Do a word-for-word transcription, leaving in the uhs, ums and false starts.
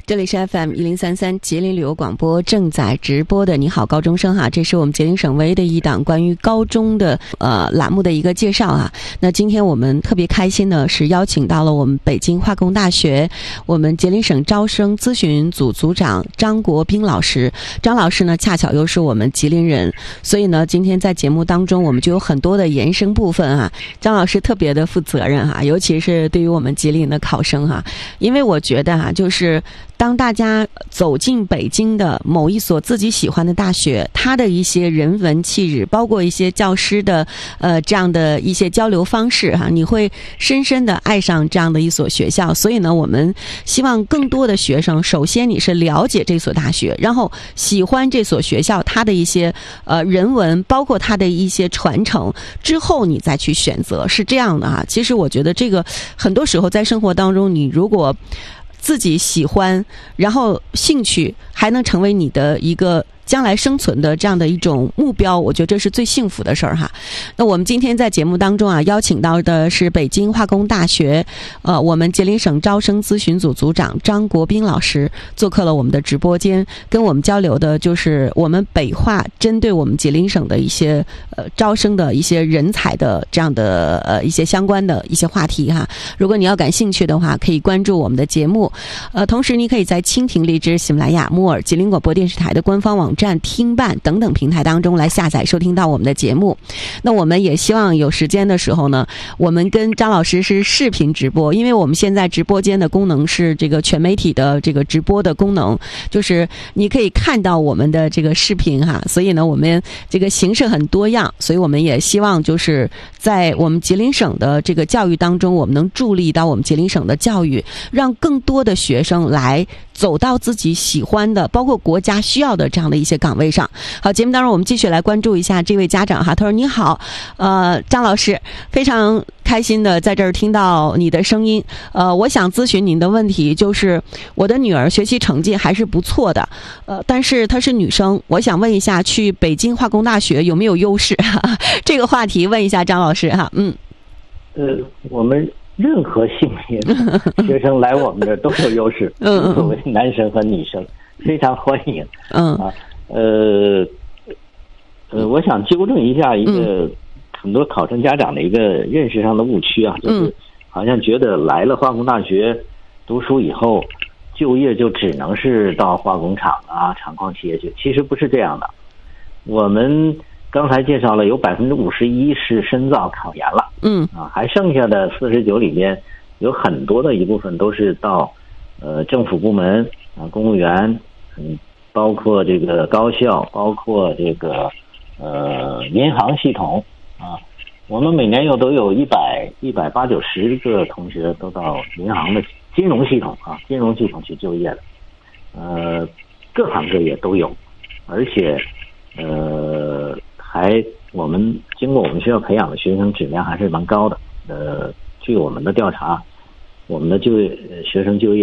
这里是 F M 一零三三吉林旅游广播正在直播的你好高中生哈，这是我们吉林省唯一的一档关于高中的呃栏目的一个介绍啊。那今天我们特别开心的是邀请到了我们北京化工大学我们吉林省招生咨询组组长张国斌老师。张老师呢恰巧又是我们吉林人，所以呢今天在节目当中我们就有很多的延伸部分啊。张老师特别的负责任哈，尤其是对于我们吉林的考生哈，因为我觉得哈，就是当大家走进北京的某一所自己喜欢的大学，它的一些人文气质，包括一些教师的呃这样的一些交流方式哈，你会深深的爱上这样的一所学校。所以呢，我们希望更多的学生，首先你是了解这所大学，然后喜欢这所学校它的一些呃人文，包括它的一些传承，之后你再去选择，是这样的啊。其实我觉得这个很多时候在生活当中，你如果自己喜欢，然后兴趣还能成为你的一个将来生存的这样的一种目标，我觉得这是最幸福的事儿哈。那我们今天在节目当中啊，邀请到的是北京化工大学呃我们吉林省招生咨询组组长张国斌老师做客了我们的直播间，跟我们交流的就是我们北化针对我们吉林省的一些呃招生的一些人才的这样的呃一些相关的一些话题哈。如果你要感兴趣的话，可以关注我们的节目，呃同时你可以在蜻蜓、荔枝、喜马拉雅、木耳、吉林广播电视台的官方网站、听办等等平台当中来下载收听到我们的节目。那我们也希望有时间的时候呢，我们跟张老师是视频直播，因为我们现在直播间的功能是这个全媒体的这个直播的功能，就是你可以看到我们的这个视频哈。所以呢，我们这个形式很多样，所以我们也希望就是在我们吉林省的这个教育当中，我们能助力到我们吉林省的教育，让更多的学生来走到自己喜欢的，包括国家需要的这样的一些岗位上。好，节目当中我们继续来关注一下这位家长哈，他说：“你好，呃，张老师，非常开心的在这儿听到你的声音。呃，我想咨询您的问题，就是我的女儿学习成绩还是不错的，呃，但是她是女生，我想问一下，去北京化工大学有没有优势？这个话题问一下张老师哈。嗯， 呃，我们任何性别的学生来我们这都有优势，无所谓男生和女生，非常欢迎。嗯啊，呃呃，我想纠正一下一个很多考生家长的一个认识上的误区啊，就是好像觉得来了化工大学读书以后，就业就只能是到化工厂啊、厂矿企业去，其实不是这样的。我们刚才介绍了有百分之五十一是深造考研了，嗯啊，还剩下的四十九里边有很多的一部分都是到呃政府部门啊、公务员，嗯，包括这个高校，包括这个呃银行系统啊。我们每年又都有一百一百八九十个同学都到银行的金融系统啊，金融系统去就业的，呃，各行各业都有，而且呃。还我们经过我们学校培养的学生质量还是蛮高的。呃，据我们的调查，我们的就业学生就业